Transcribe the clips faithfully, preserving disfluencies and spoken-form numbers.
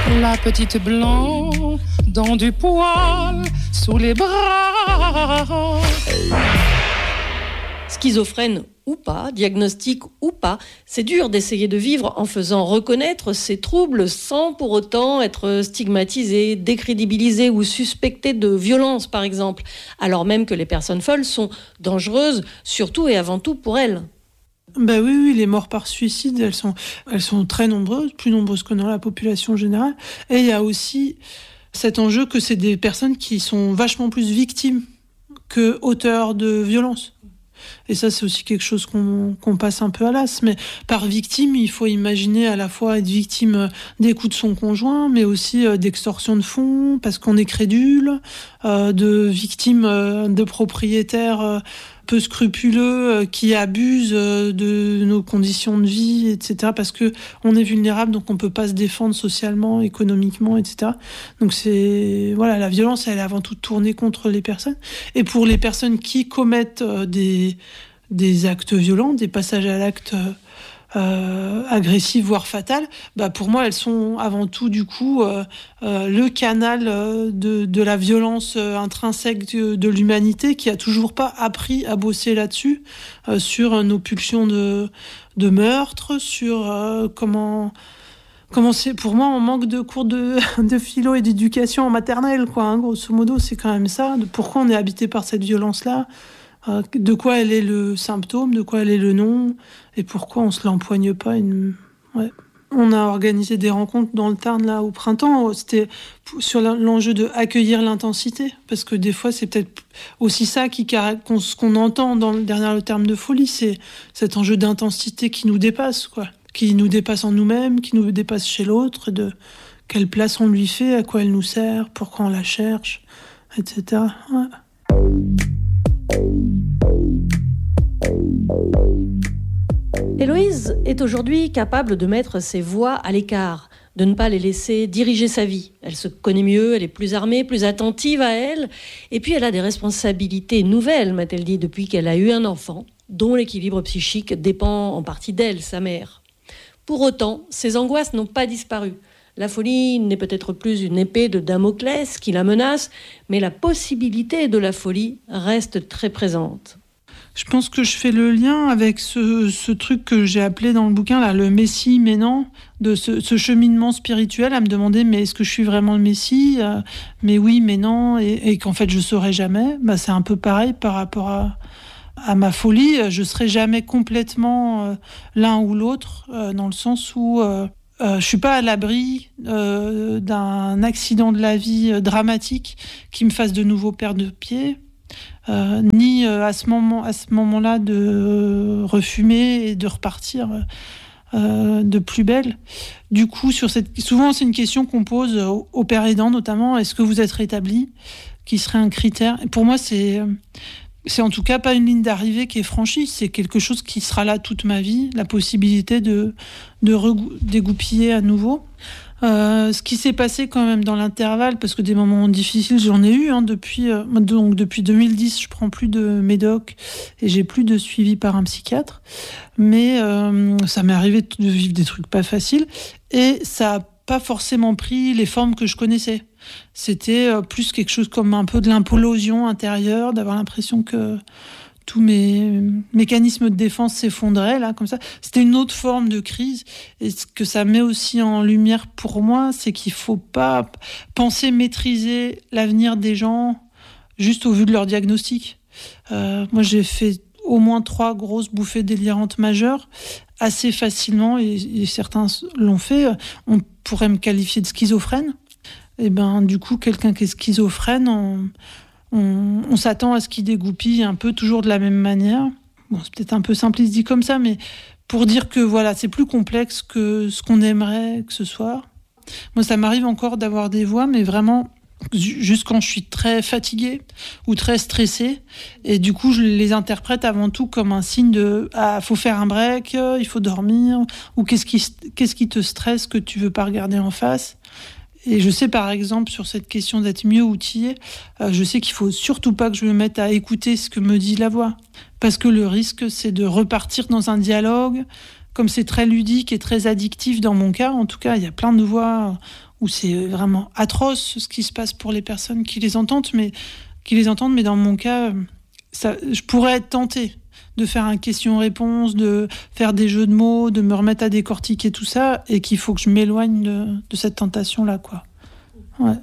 La petite blanc dans du poil sous les bras. Schizophrène ou pas, diagnostic ou pas, c'est dur d'essayer de vivre en faisant reconnaître ces troubles sans pour autant être stigmatisé, décrédibilisé ou suspecté de violence, par exemple, alors même que les personnes folles sont dangereuses, surtout et avant tout pour elles. Ben oui, oui, les morts par suicide, elles sont, elles sont très nombreuses, plus nombreuses que dans la population générale. Et il y a aussi cet enjeu que c'est des personnes qui sont vachement plus victimes que auteurs de violences. Et ça, c'est aussi quelque chose qu'on, qu'on passe un peu à l'as. Mais par victime, il faut imaginer à la fois être victime des coups de son conjoint, mais aussi d'extorsion de fonds, parce qu'on est crédule, euh, de victime euh, de propriétaires euh, peu scrupuleux euh, qui abusent euh, de nos conditions de vie, et cetera. Parce que on est vulnérable, donc on peut pas se défendre socialement, économiquement, et cetera. Donc c'est voilà, la violence, elle est avant tout tournée contre les personnes. Et pour les personnes qui commettent euh, des des actes violents, des passages à l'acte euh, euh, agressif, voire fatal, bah pour moi, elles sont avant tout, du coup, euh, euh, le canal euh, de, de la violence euh, intrinsèque de, de l'humanité qui a toujours pas appris à bosser là-dessus, euh, sur euh, nos pulsions de, de meurtre, sur euh, comment... Comment c'est, pour moi, on manque de cours de, de philo et d'éducation en maternelle, quoi, hein, grosso modo, c'est quand même ça. De pourquoi on est habité par cette violence-là, euh, de quoi elle est le symptôme, de quoi elle est le nom, et pourquoi on se l'empoigne pas. Une... Ouais. On a organisé des rencontres dans le Tarn, là, au printemps, c'était sur l'enjeu de accueillir l'intensité, parce que des fois, c'est peut-être aussi ça qui, qu'on, qu'on entend dans, derrière le terme de folie, c'est cet enjeu d'intensité qui nous dépasse, quoi. Qui nous dépasse en nous-mêmes, qui nous dépasse chez l'autre, de quelle place on lui fait, à quoi elle nous sert, pourquoi on la cherche, et cetera. Ouais. Héloïse est aujourd'hui capable de mettre ses voix à l'écart, de ne pas les laisser diriger sa vie. Elle se connaît mieux, elle est plus armée, plus attentive à elle, et puis elle a des responsabilités nouvelles, m'a-t-elle dit, depuis qu'elle a eu un enfant, dont l'équilibre psychique dépend en partie d'elle, sa mère. Pour autant, ces angoisses n'ont pas disparu. La folie n'est peut-être plus une épée de Damoclès qui la menace, mais la possibilité de la folie reste très présente. Je pense que je fais le lien avec ce, ce truc que j'ai appelé dans le bouquin, là, le Messie, mais non, de ce, ce cheminement spirituel, à me demander, mais est-ce que je suis vraiment le Messie ? euh, Mais oui, mais non, et, et qu'en fait, je ne saurais jamais. Bah, c'est un peu pareil par rapport à... à ma folie, je serai jamais complètement euh, l'un ou l'autre, euh, dans le sens où euh, euh, je suis pas à l'abri euh, d'un accident de la vie euh, dramatique qui me fasse de nouveau perdre pied, euh, ni euh, à ce moment, à ce moment-là de euh, refumer et de repartir euh, de plus belle. Du coup, sur cette, souvent c'est une question qu'on pose aux, aux pères aidants, notamment, est-ce que vous êtes rétabli, qui serait un critère. Et pour moi, c'est C'est en tout cas pas une ligne d'arrivée qui est franchie, c'est quelque chose qui sera là toute ma vie, la possibilité de, de regou- dégoupiller à nouveau. Euh, ce qui s'est passé quand même dans l'intervalle, parce que des moments difficiles j'en ai eu, hein, depuis, euh, donc depuis deux mille dix, je prends plus de médoc et j'ai plus de suivi par un psychiatre, mais euh, ça m'est arrivé de vivre des trucs pas faciles et ça a pas forcément pris les formes que je connaissais. C'était plus quelque chose comme un peu de l'implosion intérieure, d'avoir l'impression que tous mes mécanismes de défense s'effondraient, là, comme ça. C'était une autre forme de crise. Et ce que ça met aussi en lumière pour moi, c'est qu'il faut pas penser maîtriser l'avenir des gens juste au vu de leur diagnostic. Euh, moi, j'ai fait au moins trois grosses bouffées délirantes majeures assez facilement, et, et certains l'ont fait. On pourrait me qualifier de schizophrène. Et ben, du coup, quelqu'un qui est schizophrène, on, on, on s'attend à ce qu'il dégoupille un peu toujours de la même manière. Bon, c'est peut-être un peu simpliste dit comme ça, mais pour dire que voilà, c'est plus complexe que ce qu'on aimerait que ce soit. Moi, ça m'arrive encore d'avoir des voix, mais vraiment juste quand je suis très fatiguée ou très stressée. Et du coup, je les interprète avant tout comme un signe de « ah, faut faire un break, il faut dormir » ou « qu'est-ce qui, qu'est-ce qui te stresse que tu veux pas regarder en face ?» Et je sais, par exemple, sur cette question d'être mieux outillé, euh, je sais qu'il faut surtout pas que je me mette à écouter ce que me dit la voix. Parce que le risque, c'est de repartir dans un dialogue. Comme c'est très ludique et très addictif dans mon cas, en tout cas, il y a plein de voix où c'est vraiment atroce ce qui se passe pour les personnes qui les entendent, mais, qui les entendent, mais dans mon cas, ça, je pourrais être tentée de faire un question-réponse, de faire des jeux de mots, de me remettre à décortiquer tout ça, et qu'il faut que je m'éloigne de, de cette tentation-là, quoi. Ouais.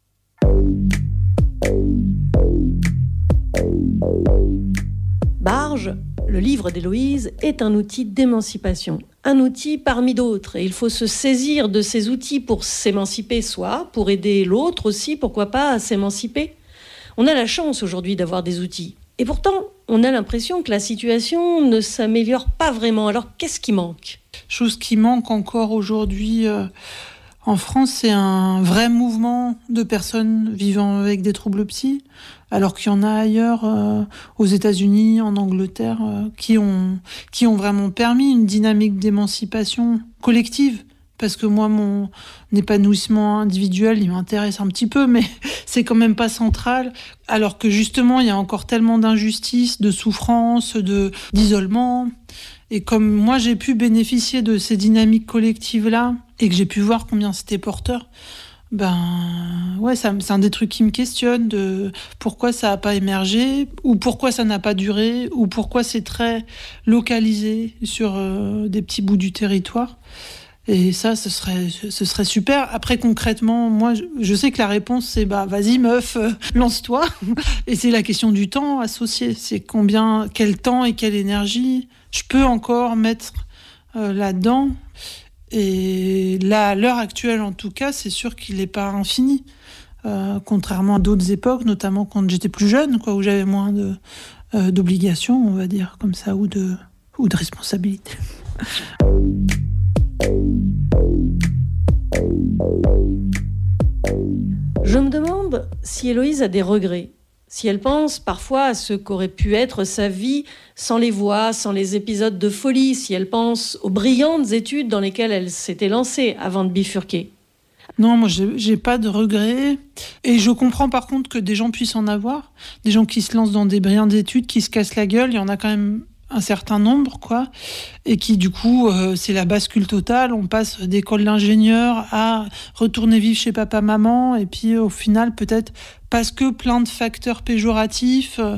Barge, le livre d'Héloïse, est un outil d'émancipation. Un outil parmi d'autres. Et il faut se saisir de ces outils pour s'émanciper soi, pour aider l'autre aussi, pourquoi pas, à s'émanciper. On a la chance aujourd'hui d'avoir des outils. Et pourtant, on a l'impression que la situation ne s'améliore pas vraiment. Alors, qu'est-ce qui manque ? Chose qui manque encore aujourd'hui euh, en France, c'est un vrai mouvement de personnes vivant avec des troubles psy, alors qu'il y en a ailleurs, euh, aux États-Unis, en Angleterre, euh, qui ont, qui ont vraiment permis une dynamique d'émancipation collective. Parce que moi, mon épanouissement individuel, il m'intéresse un petit peu, mais c'est quand même pas central. Alors que justement, il y a encore tellement d'injustices, de souffrances, de, d'isolement. Et comme moi, j'ai pu bénéficier de ces dynamiques collectives-là, et que j'ai pu voir combien c'était porteur, ben ouais, ça, c'est un des trucs qui me questionne, de pourquoi ça n'a pas émergé, ou pourquoi ça n'a pas duré, ou pourquoi c'est très localisé sur euh, des petits bouts du territoire. Et ça, ce serait, ce serait super. Après, concrètement, moi, je, je sais que la réponse, c'est bah, vas-y, meuf, euh, lance-toi. Et c'est la question du temps associé. C'est combien, quel temps et quelle énergie je peux encore mettre euh, là-dedans. Et là, à l'heure actuelle, en tout cas, c'est sûr qu'il n'est pas infini. Euh, contrairement à d'autres époques, notamment quand j'étais plus jeune, quoi, où j'avais moins de, euh, d'obligations, on va dire, comme ça, ou de, ou de responsabilités. Je me demande si Héloïse a des regrets, si elle pense parfois à ce qu'aurait pu être sa vie sans les voix, sans les épisodes de folie, si elle pense aux brillantes études dans lesquelles elle s'était lancée avant de bifurquer. Non, moi, j'ai, j'ai pas de regrets. Et je comprends par contre que des gens puissent en avoir. Des gens qui se lancent dans des brillantes études, qui se cassent la gueule, il y en a quand même un certain nombre, quoi, et qui du coup euh, c'est la bascule totale. On passe d'école d'ingénieur à retourner vivre chez papa maman, et puis au final peut-être parce que plein de facteurs péjoratifs, euh,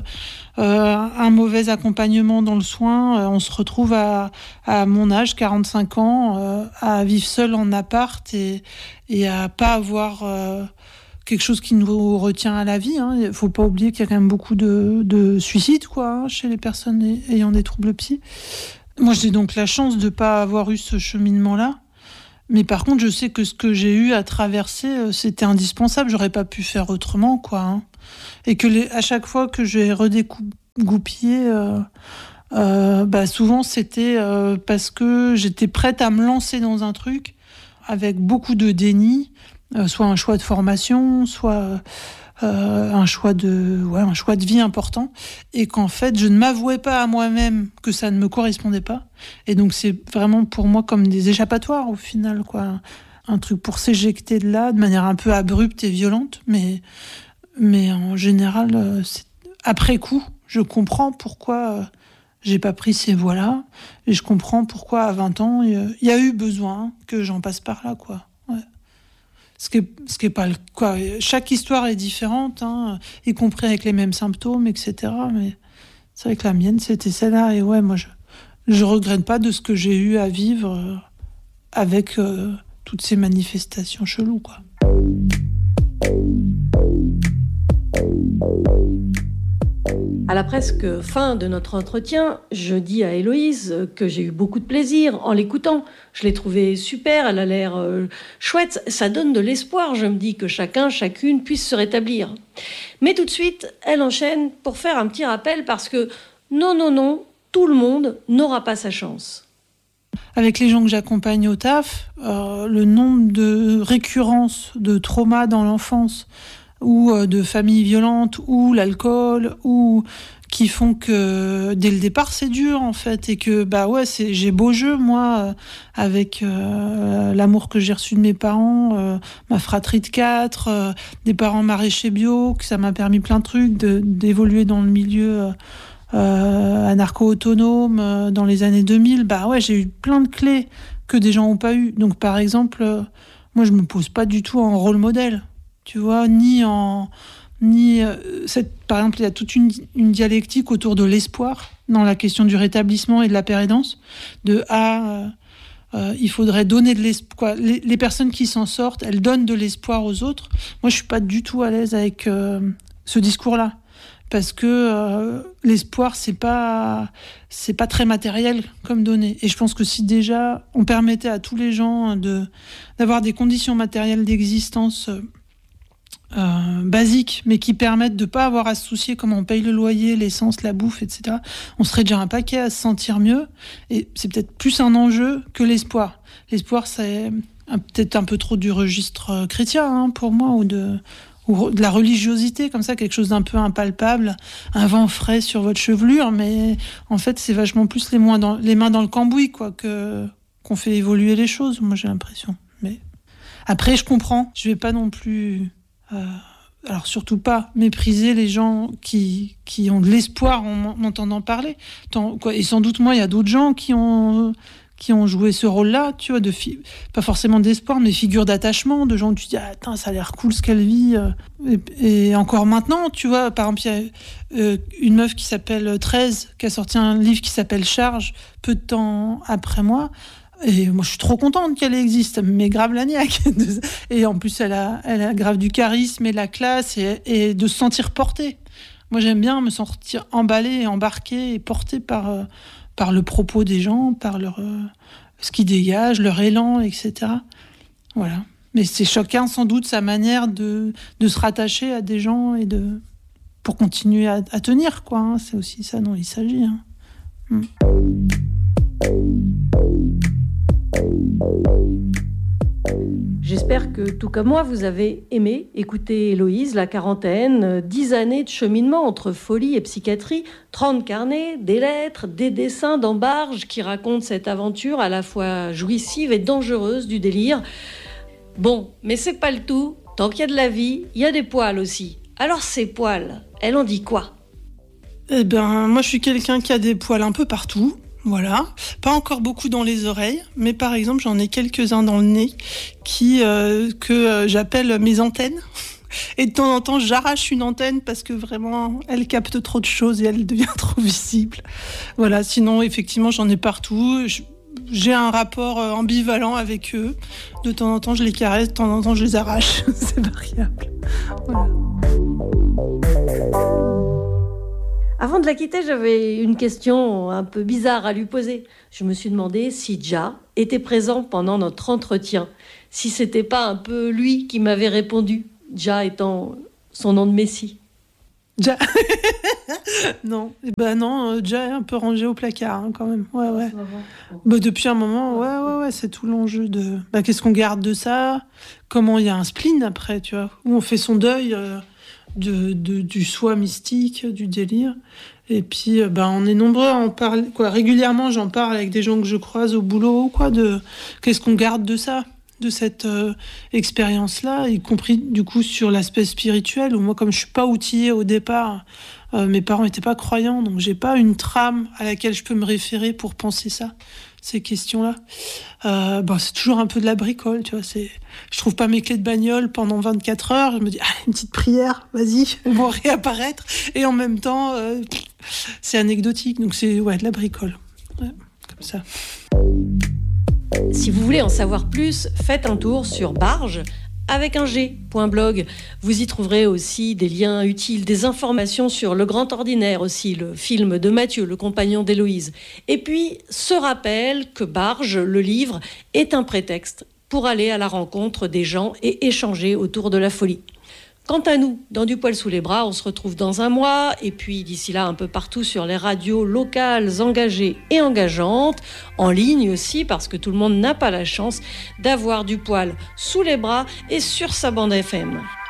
un mauvais accompagnement dans le soin, euh, on se retrouve à, à mon âge, quarante-cinq ans, euh, à vivre seul en appart et, et à pas avoir euh, quelque chose qui nous retient à la vie. Hein. Il ne faut pas oublier qu'il y a quand même beaucoup de, de suicides, quoi, hein, chez les personnes ayant des troubles psy. Moi, j'ai donc la chance de ne pas avoir eu ce cheminement-là. Mais par contre, je sais que ce que j'ai eu à traverser, c'était indispensable. J'aurais pas pu faire autrement, quoi. Hein. Et que les, à chaque fois que j'ai redégoupillé, euh, euh, bah souvent c'était euh, parce que j'étais prête à me lancer dans un truc avec beaucoup de déni. Euh, soit un choix de formation, soit euh, un choix de, ouais, un choix de vie important, et qu'en fait, je ne m'avouais pas à moi-même que ça ne me correspondait pas. Et donc, c'est vraiment pour moi comme des échappatoires, au final, quoi. Un truc pour s'éjecter de là, de manière un peu abrupte et violente, mais, mais en général, c'est... après coup, je comprends pourquoi euh, j'ai pas pris ces voies-là, et je comprends pourquoi, à vingt ans, il y a eu besoin que j'en passe par là, quoi. Ouais. Ce qui est, ce qui est pas le quoi. Chaque histoire est différente, hein, y compris avec les mêmes symptômes, et cetera. Mais c'est vrai que la mienne, c'était celle-là. Et ouais, moi, je, je regrette pas de ce que j'ai eu à vivre euh, avec euh, toutes ces manifestations cheloues, quoi. À la presque fin de notre entretien, je dis à Héloïse que j'ai eu beaucoup de plaisir en l'écoutant. Je l'ai trouvée super, elle a l'air euh, chouette. Ça donne de l'espoir, je me dis, que chacun, chacune puisse se rétablir. Mais tout de suite, elle enchaîne pour faire un petit rappel parce que non, non, non, tout le monde n'aura pas sa chance. Avec les gens que j'accompagne au taf, euh, le nombre de récurrences de traumas dans l'enfance, ou de familles violentes, ou l'alcool, ou qui font que dès le départ c'est dur en fait, et que bah ouais, c'est, j'ai beau jeu moi avec euh, l'amour que j'ai reçu de mes parents, euh, ma fratrie de quatre, euh, des parents maraîchers bio, que ça m'a permis plein de trucs, de, d'évoluer dans le milieu euh, anarcho-autonome euh, dans les années deux mille. Bah ouais, j'ai eu plein de clés que des gens n'ont pas eu. Donc par exemple, euh, moi je me pose pas du tout en rôle modèle, tu vois, ni en ni euh, cette, par exemple, il y a toute une, une dialectique autour de l'espoir dans la question du rétablissement et de la pérédance, de ah euh, euh, il faudrait donner de l'espoir, les, les personnes qui s'en sortent, elles donnent de l'espoir aux autres. Moi je suis pas du tout à l'aise avec euh, ce discours-là. Parce que euh, l'espoir, c'est pas, c'est pas très matériel comme donnée. Et je pense que si déjà on permettait à tous les gens de, d'avoir des conditions matérielles d'existence euh, basiques, mais qui permettent de ne pas avoir à se soucier comment on paye le loyer, l'essence, la bouffe, et cetera, on serait déjà un paquet à se sentir mieux. Et c'est peut-être plus un enjeu que l'espoir. L'espoir, c'est un, peut-être un peu trop du registre chrétien hein, pour moi, ou de... ou de la religiosité, comme ça, quelque chose d'un peu impalpable, un vent frais sur votre chevelure, mais en fait, c'est vachement plus les, moins dans, les mains dans le cambouis, quoi, que, qu'on fait évoluer les choses, moi j'ai l'impression. Mais après, je comprends, je vais pas non plus, euh, alors surtout pas mépriser les gens qui, qui ont de l'espoir en m'entendant parler. Tant, quoi, et sans doute, moi, il y a d'autres gens qui ont... qui ont joué ce rôle-là, tu vois, de fi- pas forcément d'espoir, mais figure d'attachement, de gens où tu te dis, ah, attends, ça a l'air cool ce qu'elle vit. Et, et encore maintenant, tu vois, par exemple, il y a euh, une meuf qui s'appelle treize, qui a sorti un livre qui s'appelle Charge, peu de temps après moi, et moi, je suis trop contente qu'elle existe, mais grave la niaque. Et en plus, elle a, elle a grave du charisme et de la classe, et, et de se sentir portée. Moi, j'aime bien me sentir emballée, embarquée et portée par... Euh, par le propos des gens, par leur, euh, ce qu'ils dégagent, leur élan, et cetera. Voilà. Mais c'est chacun, sans doute, sa manière de, de se rattacher à des gens et de, pour continuer à, à tenir, quoi. Hein. C'est aussi ça dont il s'agit. Hein. Mm. J'espère que, tout comme moi, vous avez aimé écouter Héloïse, la quarantaine, dix années de cheminement entre folie et psychiatrie, trente carnets, des lettres, des dessins d'embarge qui racontent cette aventure à la fois jouissive et dangereuse du délire. Bon, mais c'est pas le tout. Tant qu'il y a de la vie, il y a des poils aussi. Alors ces poils, elles en dit quoi ? Eh ben, moi je suis quelqu'un qui a des poils un peu partout. Voilà, pas encore beaucoup dans les oreilles, mais par exemple j'en ai quelques-uns dans le nez qui euh, que euh, j'appelle mes antennes. Et de temps en temps j'arrache une antenne parce que vraiment elle capte trop de choses et elle devient trop visible. Voilà, sinon effectivement j'en ai partout. Je, j'ai un rapport euh, ambivalent avec eux. De temps en temps je les caresse, de temps en temps je les arrache. C'est variable. Voilà. Avant de la quitter, j'avais une question un peu bizarre à lui poser. Je me suis demandé si Ja était présent pendant notre entretien, si c'était pas un peu lui qui m'avait répondu, Ja étant son nom de Messie. Ja non, eh ben non, Ja est un peu rangé au placard hein, quand même. Ouais, ouais. Bah, depuis un moment, ouais, ouais, ouais, c'est tout l'enjeu de. Bah, qu'est-ce qu'on garde de ça ? Comment il y a un spleen après, tu vois, où on fait son deuil. Euh... De, de, du soi mystique, du délire. Et puis, euh, ben, on est nombreux à en parler. Quoi. Régulièrement, j'en parle avec des gens que je croise au boulot. Quoi, de, qu'est-ce qu'on garde de ça, de cette euh, expérience-là, y compris du coup sur l'aspect spirituel, où moi, comme je suis pas outillée au départ, euh, mes parents n'étaient pas croyants, donc j'ai pas une trame à laquelle je peux me référer pour penser ça. Ces questions-là. Euh, bon, c'est toujours un peu de la bricole, tu vois. C'est... Je trouve pas mes clés de bagnole pendant vingt-quatre heures. Je me dis, ah, une petite prière, vas-y, elles vont réapparaître. Et en même temps, euh, c'est anecdotique. Donc c'est ouais, de la bricole. Ouais, comme ça. Si vous voulez en savoir plus, faites un tour sur Barge avec un G, point blog. Vous y trouverez aussi des liens utiles, des informations sur Le Grand Ordinaire aussi, le film de Mathieu, le compagnon d'Héloïse. Et puis, ce rappel que Barge, le livre, est un prétexte pour aller à la rencontre des gens et échanger autour de la folie. Quant à nous, dans Du poil sous les bras, on se retrouve dans un mois, et puis d'ici là, un peu partout sur les radios locales engagées et engageantes, en ligne aussi, parce que tout le monde n'a pas la chance d'avoir du poil sous les bras et sur sa bande F M.